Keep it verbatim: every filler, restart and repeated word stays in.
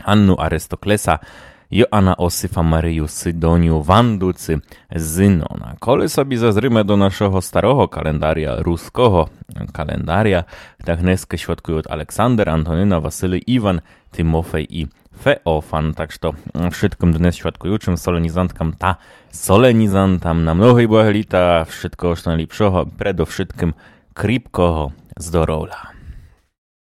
Анну Аристоклеса, Joanna Osyfa Maryju Sydoniu Wanducy Zynona. Коли собі зазриме до нашого старого календаря, руського календаря, так днеска świadkują Aleksander, Antonina, Wasyly, Iwan, Tymofej i Feofan. Tak że wszystkim dnes świadkującym solenizantkam ta solenizantam na mnohej błahelita, wszystko już najlepszego, przede wszystkim kripkoho zdrowia.